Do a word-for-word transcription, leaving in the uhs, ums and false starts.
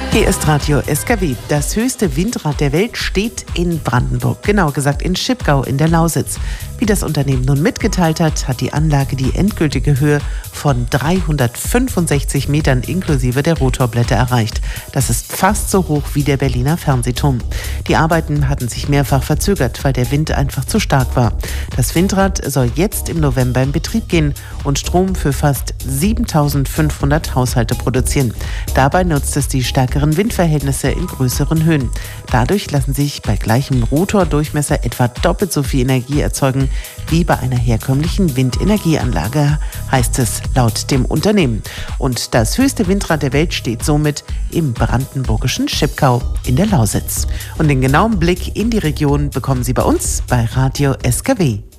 Hier ist Radio S K W. Das höchste Windrad der Welt steht in Brandenburg, genauer gesagt in Schipgau in der Lausitz. Wie das Unternehmen nun mitgeteilt hat, hat die Anlage die endgültige Höhe von dreihundertfünfundsechzig Metern inklusive der Rotorblätter erreicht. Das ist fast so hoch wie der Berliner Fernsehturm. Die Arbeiten hatten sich mehrfach verzögert, weil der Wind einfach zu stark war. Das Windrad soll jetzt im November in Betrieb gehen und Strom für fast siebentausendfünfhundert Haushalte produzieren. Dabei nutzt es die stärkeren Windverhältnisse in größeren Höhen. Dadurch lassen sich bei gleichem Rotordurchmesser etwa doppelt so viel Energie erzeugen wie bei einer herkömmlichen Windenergieanlage, heißt es laut dem Unternehmen. Und das höchste Windrad der Welt steht somit im brandenburgischen Schipgau in der Lausitz. Und den genauen Blick in die Region bekommen Sie bei uns bei Radio S K W.